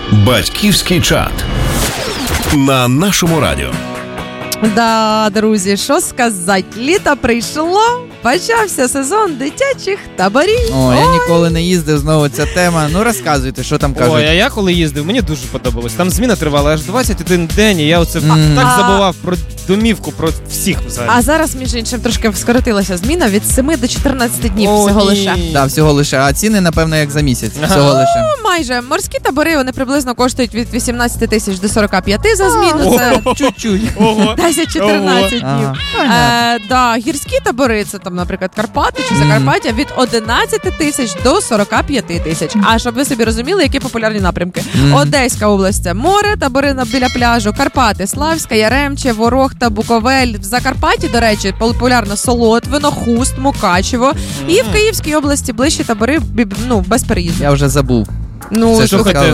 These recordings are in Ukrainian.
Батьківський чат на нашому радіо. Да, друзі, що сказати? Літо прийшло, почався сезон дитячих таборів. О, я ніколи не їздив, знову ця тема. Ну, розказуйте, що там кажуть. Ой, а я коли їздив, мені дуже подобалось. Там зміна тривала аж 21 день, і я оце так забував про домівку, про всіх взагалі. А зараз, між іншим, трошки скоротилася зміна від 7 до 14 днів всього лише. Да, всього лише. А ціни, напевно, як за місяць. Всього лише. Ну, майже. Морські табори, вони приблизно коштують від 18 тисяч до 45 за зміну. Це чуть-чуть. 10-14 днів. Да, гірські табори, це там, наприклад, Карпати чи Закарпаття, від 11 тисяч до 45 тисяч. А щоб ви собі розуміли, які популярні напрямки. Одеська область – це море, табори біля пляжу, Карпати, Славська, Яремче, Ворохта, Буковель. В Закарпатті, до речі, популярно Солотвино, Хуст, Мукачево. І в Київській області ближчі табори, ну, без переїзду. Я вже забув. Ну, це слухайте,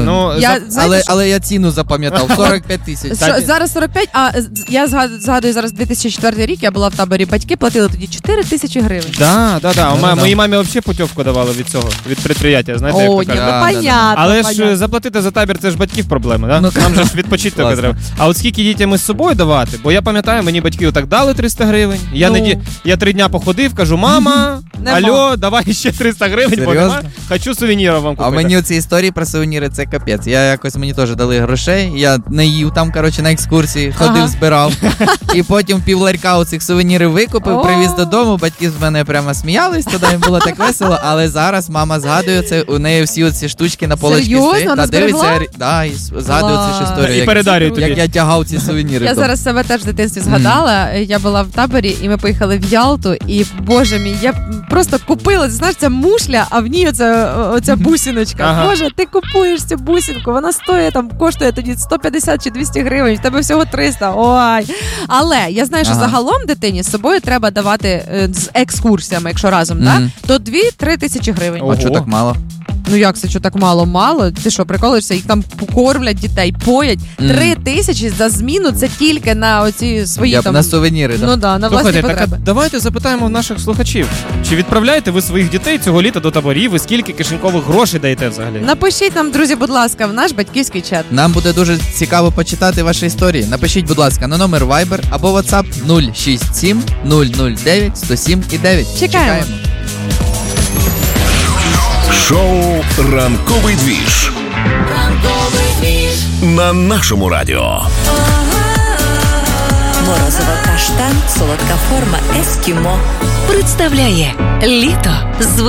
але я ціну запам'ятав. 45 тисяч. Зараз 45, а я згадую зараз 2004 рік, я була в таборі, батьки платили тоді 4 тисячі гривень. Да. Моїй мамі взагалі путівку давали від цього, від підприємства, знаєте, як то кажуть. Понятно. Але ж заплатити за табір, це ж батьків проблеми, да? Нам же ж відпочити тільки треба. А от скільки дітям із собою давати? Бо я пам'ятаю, мені батьки отак дали 300 гривень, я 3 дня походив, кажу, мама, алло, давай ще 300 гривень, бо немає, хочу сувенірів вам купити. А мені оці історії про сувеніри, це капець. Мені теж дали грошей, я не їв там, на екскурсії, ходив, збирав. І потім півларька оцих сувенірів викупив, привіз додому, батьки з мене прямо сміялись, тоді їм було так весело, але зараз мама згадує це, у неї всі оці штучки на полочці стоять. Серйозно? Вона зберегла? І згадує цю ж історію. І передарює тобі. Як я тягав ці сувеніри. Я зараз себе теж в дитинстві згадала, я була в таборі, і ми поїхали в Ялту, і, боже мій, я просто купила, знаєш, ця мушля, а в ній оця бусиночка. Боже, ти купуєш цю бусинку, вона стоїть, там, коштує тоді 150 чи 200 гривень, в тебе всього 300, ой. Але я знаю, що загалом дитині з собою треба давати з екскурсіями, якщо разом, то 2-3 тисячі гривень. А чого так мало? Ну як це, що так мало? Мало? Ти що, приколишся? Їх там покормлять дітей, поять. 3 тисячі за зміну, це тільки на оці свої там... На сувеніри, ну, да, на власні потреби. Так, давайте запитаємо в наших слухачів. Чи відправляєте ви своїх дітей цього літа до таборів і скільки кишенькових грошей даєте взагалі? Напишіть нам, друзі, будь ласка, в наш батьківський чат. Нам буде дуже цікаво почитати ваші історії. Напишіть, будь ласка, на номер Viber або WhatsApp 067 009 107 і 9. Чекаємо. Шоу «Ранковий двіж» на нашому радіо. Морозиво каштан, солодка форма ескімо. Представляє літо з